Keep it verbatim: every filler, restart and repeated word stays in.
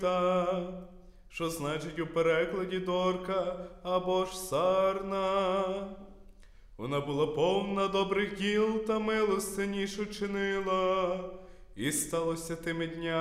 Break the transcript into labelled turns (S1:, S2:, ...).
S1: що значить у перекладі дорка або ж сарна. Вона була повна добрих діл та милостині, що чинила, і сталося тими днями,